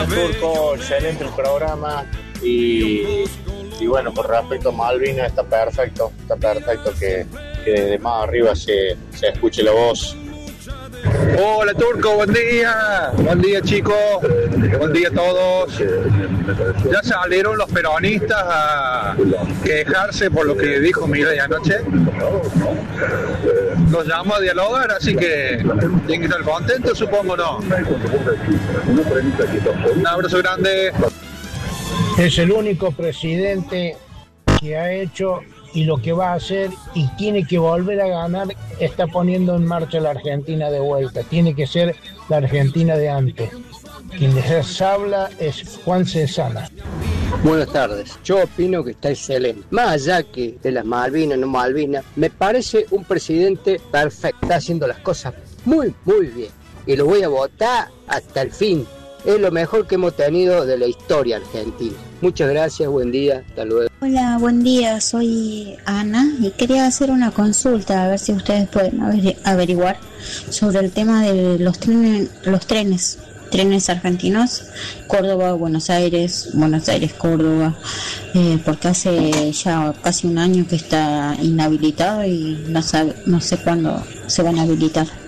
Hola Turco, excelente el programa y bueno, con respecto a Malvinas está perfecto que desde más arriba se escuche la voz. Hola Turco, buen día chicos, buen día a todos. ¿Ya salieron los peronistas a quejarse por lo que dijo Milei anoche? Los llamo a dialogar, así que tienen que estar contentos, supongo, ¿no? Un abrazo grande. Es el único presidente que ha hecho y lo que va a hacer y tiene que volver a ganar, está poniendo en marcha la Argentina de vuelta. Tiene que ser la Argentina de antes. Quien les habla es Juan Cesana. Buenas tardes, yo opino que está excelente. Más allá que de las Malvinas, no Malvinas, me parece un presidente perfecto. Está haciendo las cosas muy bien. Y lo voy a votar hasta el fin. Es lo mejor que hemos tenido de la historia argentina. Muchas gracias, buen día, hasta luego. Hola, buen día, soy Ana y quería hacer una consulta a ver si ustedes pueden averiguar sobre el tema de los trenes argentinos, Córdoba, Buenos Aires, Córdoba, porque hace ya casi un año que está inhabilitado y no sé cuándo se van a habilitar.